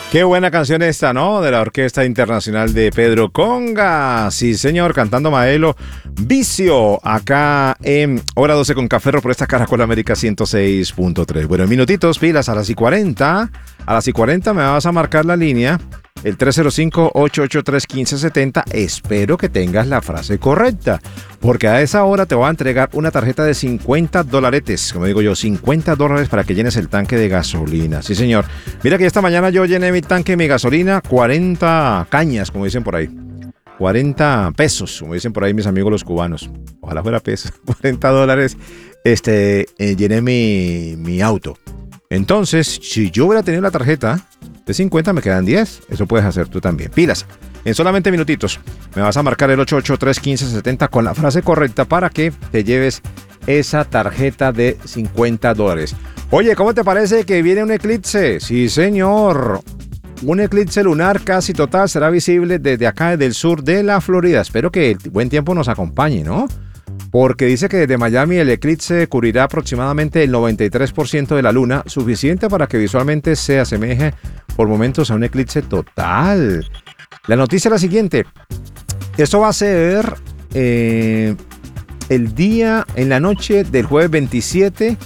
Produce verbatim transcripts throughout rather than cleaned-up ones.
Qué buena canción esta, ¿no? De la Orquesta Internacional de Pedro Conga. Sí, señor, cantando Maelo. Vicio, acá en Hora doce con Café por esta Caracol América ciento seis punto tres. Bueno, en minutitos, pilas, a las y cuarenta. A las y cuarenta me vas a marcar la línea, el tres cero cinco, ocho ocho tres, uno cinco siete cero. Espero que tengas la frase correcta, porque a esa hora te voy a entregar una tarjeta de cincuenta dolaretes, como digo yo, cincuenta dólares para que llenes el tanque de gasolina. Sí, señor. Mira que esta mañana yo llené mi tanque, mi gasolina, cuarenta cañas, como dicen por ahí. cuarenta pesos, como dicen por ahí mis amigos los cubanos. Ojalá fuera pesos. cuarenta dólares, este, eh, llené mi, mi auto. Entonces, si yo hubiera tenido la tarjeta de cincuenta, me quedan diez. Eso puedes hacer tú también. Pilas. En solamente minutitos me vas a marcar el ocho ocho tres, uno cinco siete cero con la frase correcta para que te lleves esa tarjeta de cincuenta dólares. Oye, ¿cómo te parece que viene un eclipse? Sí, señor. Un eclipse lunar casi total será visible desde acá, desde el sur de la Florida. Espero que el buen tiempo nos acompañe, ¿no? Porque dice que desde Miami el eclipse cubrirá aproximadamente el noventa y tres por ciento de la luna, suficiente para que visualmente se asemeje por momentos a un eclipse total. La noticia es la siguiente. Esto va a ser eh, el día, en la noche del jueves veintisiete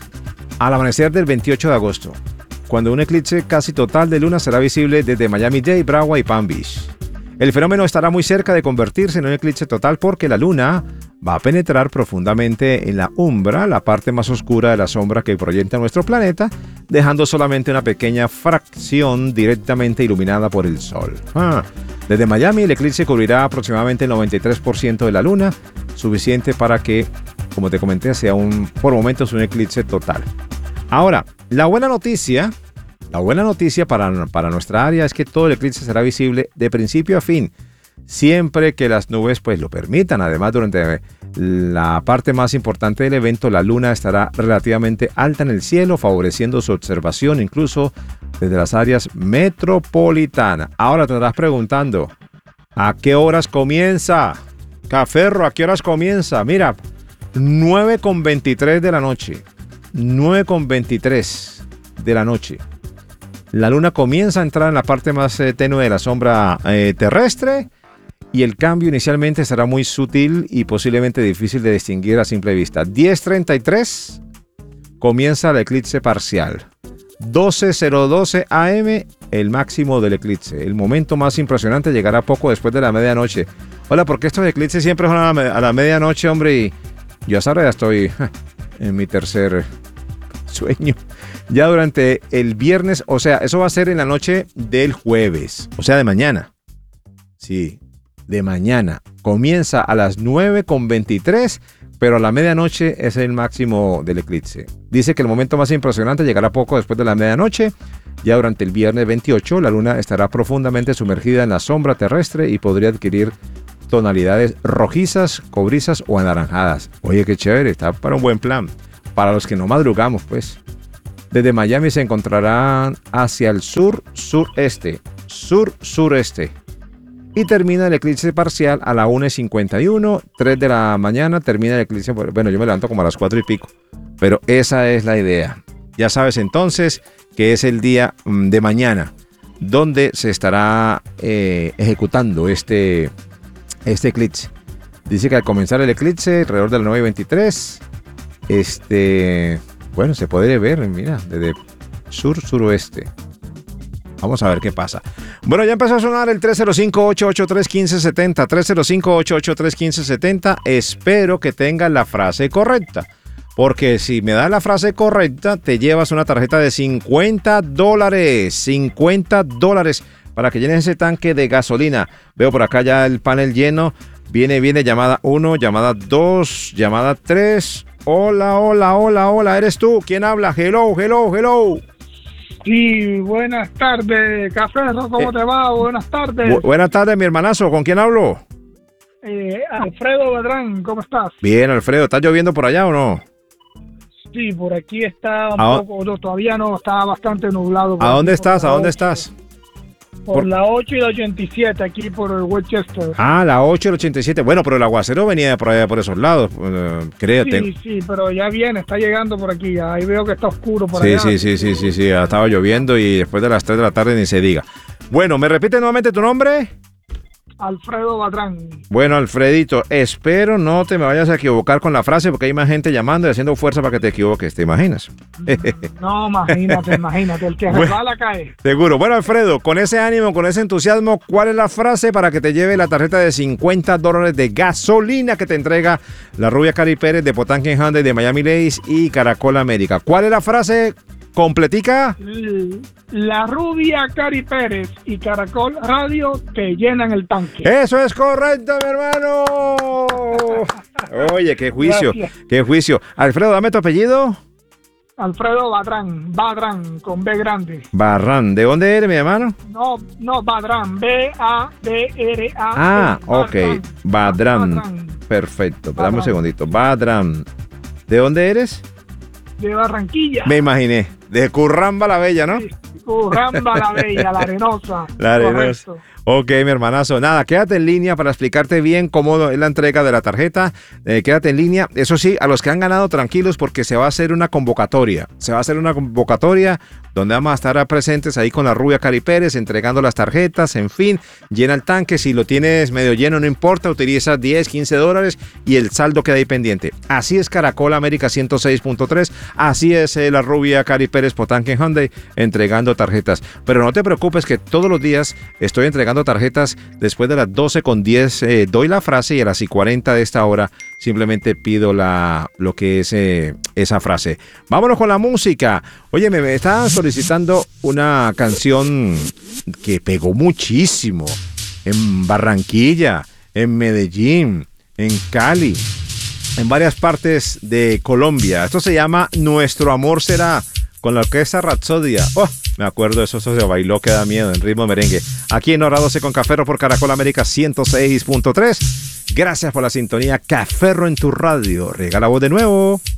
al amanecer del veintiocho de agosto, cuando un eclipse casi total de luna será visible desde Miami-Dade, Broward y Palm Beach. El fenómeno estará muy cerca de convertirse en un eclipse total porque la luna va a penetrar profundamente en la umbra, la parte más oscura de la sombra que proyecta nuestro planeta, dejando solamente una pequeña fracción directamente iluminada por el sol. Ah, desde Miami el eclipse cubrirá aproximadamente el noventa y tres por ciento de la luna, suficiente para que, como te comenté, sea un, por momentos un eclipse total. Ahora, la buena noticia... La buena noticia para, para nuestra área es que todo el eclipse será visible de principio a fin, siempre que las nubes pues lo permitan. Además, durante la parte más importante del evento, la luna estará relativamente alta en el cielo, favoreciendo su observación incluso desde las áreas metropolitanas. Ahora te estarás preguntando, ¿a qué horas comienza? Caferro, ¿a qué horas comienza? Mira, nueve con veintitrés de la noche. nueve con veintitrés de la noche. La luna comienza a entrar en la parte más eh, tenue de la sombra eh, terrestre y el cambio inicialmente será muy sutil y posiblemente difícil de distinguir a simple vista. diez treinta y tres comienza el eclipse parcial. doce cero doce a eme el máximo del eclipse. El momento más impresionante llegará poco después de la medianoche. Hola, ¿por qué estos eclipses siempre son a la, a la medianoche, hombre? Y yo hasta ahora ya estoy en mi tercer sueño. Ya durante el viernes, o sea, eso va a ser en la noche del jueves, o sea, de mañana. Sí, de mañana. Comienza a las nueve con veintitrés, pero a la medianoche es el máximo del eclipse. Dice que el momento más impresionante llegará poco después de la medianoche. Ya durante el viernes veintiocho, la luna estará profundamente sumergida en la sombra terrestre y podría adquirir tonalidades rojizas, cobrizas o anaranjadas. Oye, qué chévere, está para un buen plan. Para los que no madrugamos, pues. Desde Miami se encontrarán hacia el sur-sureste, sur-sureste. Y termina el eclipse parcial a la una y cincuenta y uno, tres de la mañana termina el eclipse. Bueno, yo me levanto como a las cuatro y pico, pero esa es la idea. Ya sabes entonces que es el día de mañana donde se estará eh, ejecutando este, este eclipse. Dice que al comenzar el eclipse, alrededor de las nueve y veintitrés, este... bueno, se puede ver, mira, desde sur-suroeste. Vamos a ver qué pasa. Bueno, ya empezó a sonar el tres cero cinco, ocho ocho tres, uno cinco siete cero. tres cero cinco, ocho ocho tres, uno cinco siete cero. Espero que tengas la frase correcta. Porque si me das la frase correcta, te llevas una tarjeta de cincuenta dólares. cincuenta dólares para que llenes ese tanque de gasolina. Veo por acá ya el panel lleno. Viene, viene llamada uno, llamada dos, llamada tres. Hola, hola, hola, hola, ¿eres tú? ¿Quién habla? Hello, hello, hello. Sí, buenas tardes, Caferro, ¿cómo eh, te va? Buenas tardes. Bu- buenas tardes, mi hermanazo, ¿con quién hablo? Eh, Alfredo Bedrán, ¿cómo estás? Bien, Alfredo, ¿está lloviendo por allá o no? Sí, por aquí está un ¿A poco, no, todavía no, está bastante nublado. ¿A dónde estás? ¿A dónde estás? Por, Por- la ocho y la ochenta y siete, aquí por el Westchester. Ah, la ocho y el ochenta y siete. Bueno, pero el aguacero venía por allá, por esos lados. Uh, créate. Sí, sí, pero ya viene, está llegando por aquí. Ya. Ahí veo que está oscuro por Sí, allá. sí, sí, sí, sí, sí. Estaba lloviendo y después de las tres de la tarde ni se diga. Bueno, ¿me repite nuevamente tu nombre? Alfredo Batrán. Bueno, Alfredito, espero no te me vayas a equivocar con la frase porque hay más gente llamando y haciendo fuerza para que te equivoques, ¿te imaginas? No, imagínate, imagínate. El que Bueno. resbala cae. Seguro. Bueno, Alfredo, con ese ánimo, con ese entusiasmo, ¿cuál es la frase para que te lleve la tarjeta de cincuenta dólares de gasolina que te entrega la rubia Cari Pérez de Potanque Hyundai de Miami Lakes y Caracol América? ¿Cuál es la frase completica? La rubia Cari Pérez y Caracol Radio te llenan el tanque. Eso es correcto, mi hermano. Oye, qué juicio, Gracias. qué juicio. Alfredo, dame tu apellido. Alfredo Batrán, Badrán, con B grande. Barran, ¿de dónde eres, mi hermano? No, no, Badrán, B A D R A. Ah, ok, Badrán. Perfecto, dame un Badrán. segundito. Badrán. ¿De dónde eres? De Barranquilla. Me imaginé. De Curramba la Bella, ¿no? Sí, Curramba la Bella, la Arenosa. La Arenosa. Correcto. Ok, mi hermanazo. Nada, quédate en línea para explicarte bien cómo es la entrega de la tarjeta. Eh, quédate en línea. Eso sí, a los que han ganado, tranquilos, porque se va a hacer una convocatoria. Se va a hacer una convocatoria donde vamos a estar presentes ahí con la rubia Cari Pérez, entregando las tarjetas, en fin. Llena el tanque. Si lo tienes medio lleno, no importa. Utiliza diez, quince dólares y el saldo queda ahí pendiente. Así es Caracol América ciento seis punto tres. Así es eh, la rubia Cari Pérez Potanque Hyundai entregando tarjetas. Pero no te preocupes que todos los días estoy entregando tarjetas. Después de las doce con diez eh, doy la frase y a las y cuarenta de esta hora simplemente pido la, lo que es eh, esa frase. Vámonos con la música. Oye, me, me estaban solicitando una canción que pegó muchísimo en Barranquilla, en Medellín, en Cali, en varias partes de Colombia. Esto se llama Nuestro Amor Será, con la orquesta Rapsodia. Oh, me acuerdo, eso, eso se bailó que da miedo en ritmo de merengue. Aquí en Hora doce con Caferro por Caracol América ciento seis punto tres. Gracias por la sintonía. Caferro en tu radio. Regala voz de nuevo.